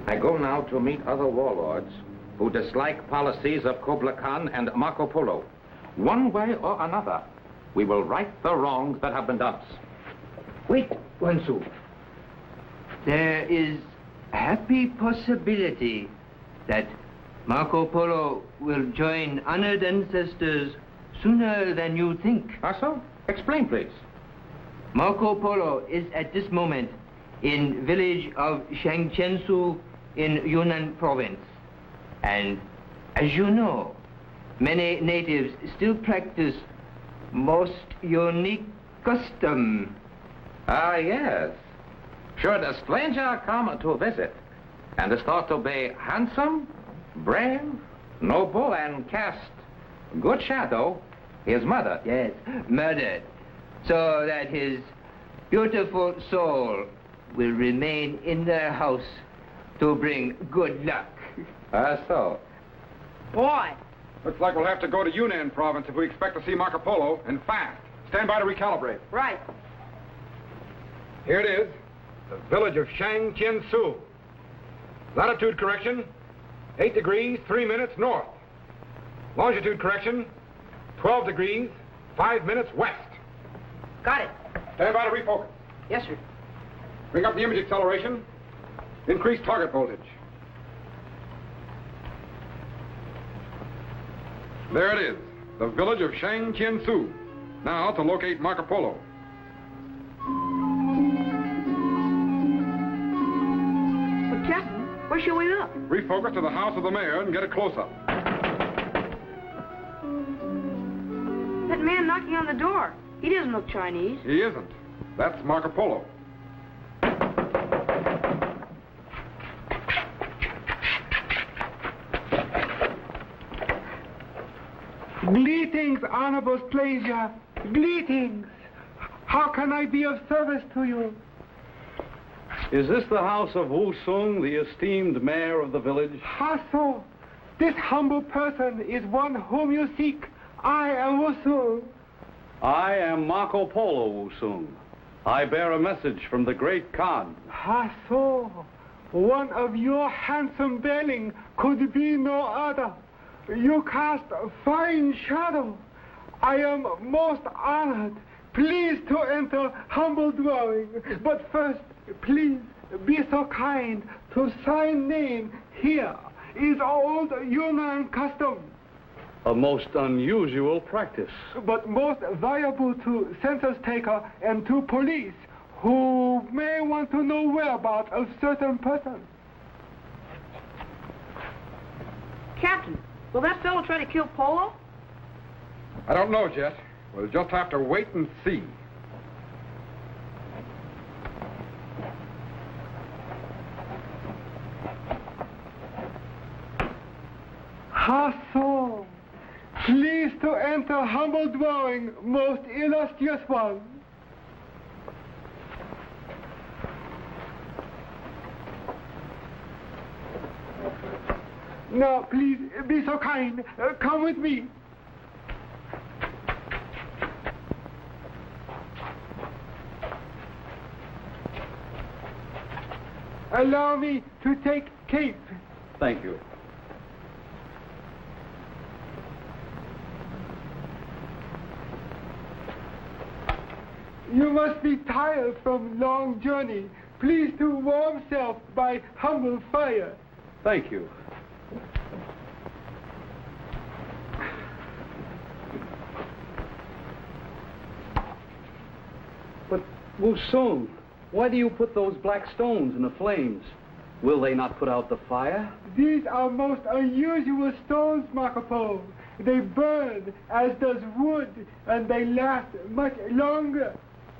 I go now to meet other warlords who dislike policies of Kubla Khan and Marco Polo. One way or another, we will right the wrongs that have been done us. Wait, Wansu. There is a happy possibility that Marco Polo will join honored ancestors sooner than you think. Ah, so? Explain, please. Marco Polo is at this moment in village of Shangchensu in Yunnan province. And as you know, many natives still practice most unique custom. Ah, yes. Should a stranger come to visit and is thought to be handsome, brave, noble, and cast good shadow, he is murdered. Yes, murdered. So that his beautiful soul will remain in their house to bring good luck. Ah, so. Boy. Looks like we'll have to go to Yunnan province if we expect to see Marco Polo, and fast. Stand by to recalibrate. Right. Here it is, the village of Shangchensu. Latitude correction, 8 degrees, 3 minutes north. Longitude correction, 12 degrees, 5 minutes west. Got it. Stand by to refocus. Yes, sir. Bring up the image acceleration. Increase target voltage. There it is, the village of Shangchensu. Now to locate Marco Polo. But, Captain, where shall we look? Refocus to the house of the mayor and get a close-up. That man knocking on the door. He doesn't look Chinese. He isn't. That's Marco Polo. Greetings, honorable stranger. Greetings. How can I be of service to you? Is this the house of Wu Sung, the esteemed mayor of the village? How so? This humble person is one whom you seek. I am Wu Sung. I am Marco Polo Wu Sung. I bear a message from the great Khan. How so? One of your handsome bearing could be no other. You cast a fine shadow. I am most honored. Please to enter humble dwelling. But first, please be so kind to sign name here is old Yunnan custom. A most unusual practice. But most valuable to census taker and to police who may want to know whereabouts of certain person. Captain, will that fellow try to kill Polo? I don't know, Jet. We'll just have to wait and see. How so? Please to enter humble dwelling, most illustrious one. Now, please be so kind. Come with me. Allow me to take Cape. Thank you. You must be tired from long journey. Please to warm self by humble fire. Thank you. But, Wu Sung, why do you put those black stones in the flames? Will they not put out the fire? These are most unusual stones, Marco Polo. They burn as does wood, and they last much longer.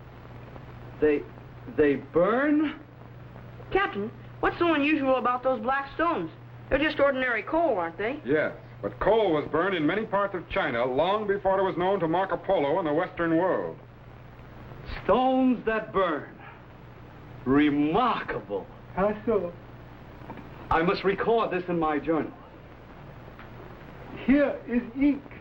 They burn? Captain, what's so unusual about those black stones? They're just ordinary coal, aren't they? Yes, but coal was burned in many parts of China long before it was known to Marco Polo in the Western world. Stones that burn. Remarkable. How so? I must record this in my journal. Here is ink.